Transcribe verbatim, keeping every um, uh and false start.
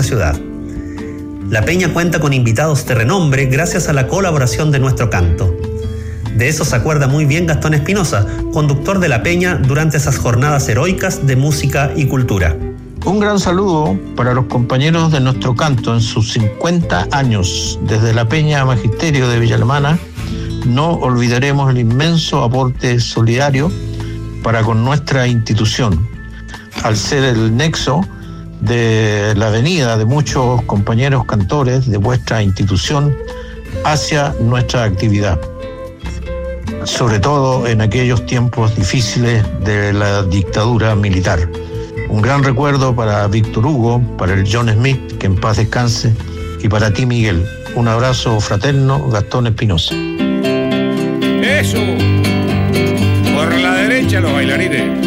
ciudad. La peña cuenta con invitados de renombre gracias a la colaboración de nuestro canto. De eso se acuerda muy bien Gastón Espinosa, conductor de la peña durante esas jornadas heroicas de música y cultura. Un gran saludo para los compañeros de nuestro canto en sus cincuenta años. Desde la Peña Magisterio de Villa Alemana, no olvidaremos el inmenso aporte solidario para con nuestra institución, al ser el nexo de la venida de muchos compañeros cantores de vuestra institución hacia nuestra actividad, sobre todo en aquellos tiempos difíciles de la dictadura militar. Un gran recuerdo para Víctor Hugo, para el John Smith, que en paz descanse, y para ti, Miguel. Un abrazo fraterno, Gastón Espinosa. Eso, por la derecha los bailarines.